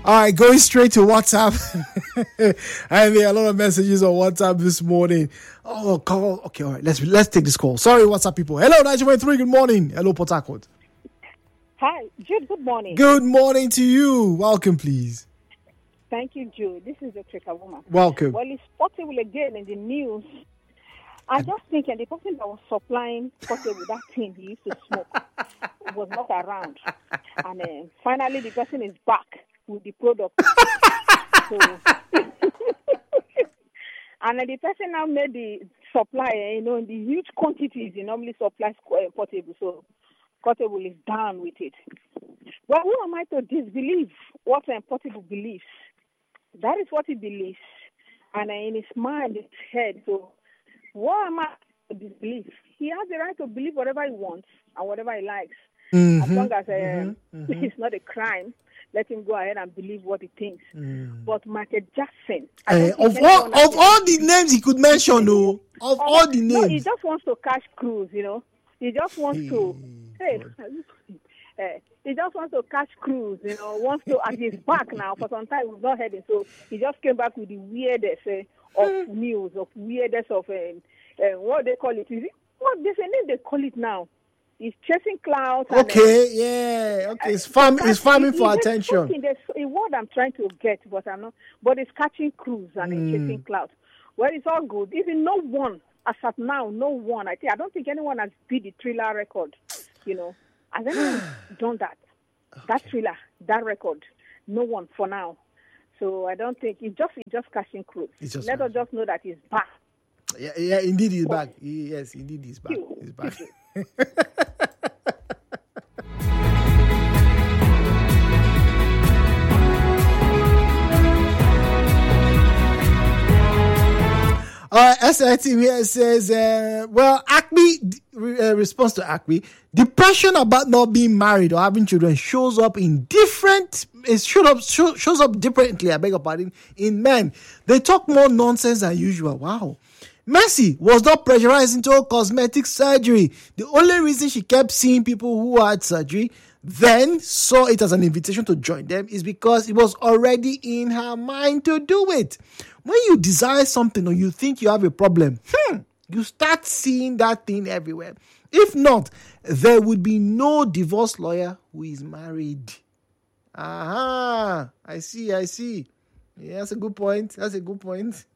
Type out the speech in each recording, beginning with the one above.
All right, going straight to WhatsApp. And there are a lot of messages on WhatsApp this morning. Oh, call. Okay, all right. Let's take this call. Sorry, WhatsApp people. Hello, 91.3. Good morning. Hello, Port Harcourt. Hi, Jude. Good morning. Good morning to you. Welcome, please. Thank you, Jude. This is Dr. Kawuma. Welcome. Well, it's possible again in the news. I just think the person that was supplying Portable, that thing he used to smoke, was not around. And finally, the person is back with the product. So, and the person now made the supply, in the huge quantities he normally supplies Portable. So, Portable is down with it. Well, who am I to disbelieve what Portable believes? That is what he believes. And in his mind, his head. So, what am I to disbelieve? He has the right to believe whatever he wants and whatever he likes. As long as it's not a crime, let him go ahead and believe what he thinks. But Michael Jackson... of all the names he could mention, all the names. No, he just wants to catch cruise, He just wants to... he just wants to catch cruise, wants to... And he's back now. For some time, we've not heard it. So he just came back with the weirdest of news, of weirdest of... what they call it? Is it what there's a name they call it now? He's chasing clouds. Okay, it's farming for attention. There's a word I'm trying to get, but I'm not. But it's catching cruise and chasing clouds. Well, it's all good. Even no one, as of now, no one. I don't think anyone has beat the Thriller record. Has anyone done that? Okay. That Thriller, that record, no one for now. So I don't think it's just catching cruise. Let us just know that he's back. Yeah, indeed he's back. Yes, indeed he's back. He's back. SIT here says, Acme, response to Acme, depression about not being married or having children shows up differently, I beg your pardon, in men. They talk more nonsense than usual. Wow. Mercy was not pressurized into cosmetic surgery. The only reason she kept seeing people who had surgery, then saw it as an invitation to join them, is because it was already in her mind to do it. When you desire something or you think you have a problem, you start seeing that thing everywhere. If not, there would be no divorce lawyer who is married. I see. Yeah, that's a good point. That's a good point.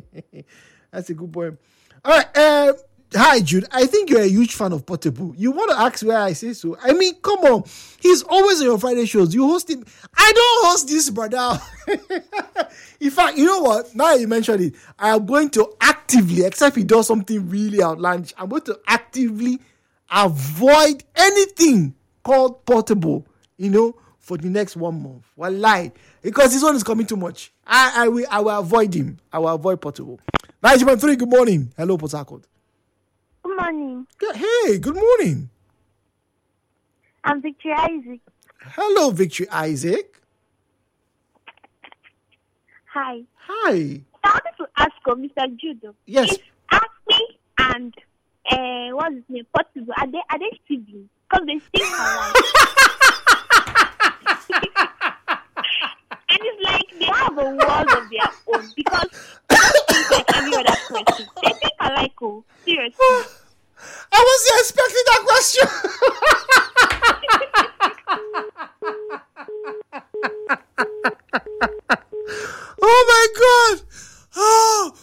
All right. Hi, Jude. I think you're a huge fan of Portable. You want to ask where I say so? I mean, come on. He's always on your Friday shows. You host him. I don't host this, brother. In fact, you know what? Now you mentioned it, I am going to actively, except he does something really outlandish, I'm going to actively avoid anything called Portable, for the next 1 month. Wallahi. Because this one is coming too much. I will avoid him. I will avoid Portable. 91.3, good morning. Hello, Port Harcourt. Good morning. Hey, good morning. I'm Victory Isaac. Hello, Victory Isaac. Hi. I wanted to ask Mr. Judo. Yes. If Acme and what's his name, Portable, are they siblings? Because they speak alike. And it's like they have a world of their own, because it's like every other person. They think alike, seriously. I wasn't expecting that question. Oh my God. Oh,